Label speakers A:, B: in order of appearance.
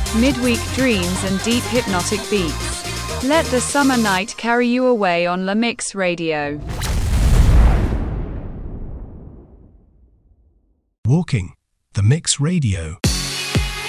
A: midweek dreams and deep hypnotic beats. Let the summer night carry you away on La Mix Radio.
B: Walking, The Mix Radio.